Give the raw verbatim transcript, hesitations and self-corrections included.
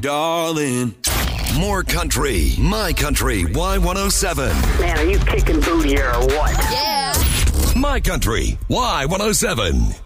darling. More country. My Country Y one oh seven. Man, are you kicking booty here or what? Yeah. My Country Y one oh seven.